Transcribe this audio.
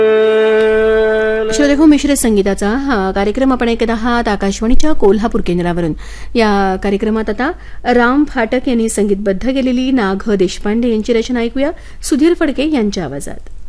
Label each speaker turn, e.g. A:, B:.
A: श्रोतेहो, मिश्र संगीताचा हा कार्यक्रम आपण ऐकत आहात आकाशवाणीच्या कोल्हापूर केंद्रावरून. या कार्यक्रमात आता राम फाटक यांनी संगीतबद्ध केलेली नाग देशपांडे यांची रचना ऐकूया सुधीर फडके यांच्या आवाजात.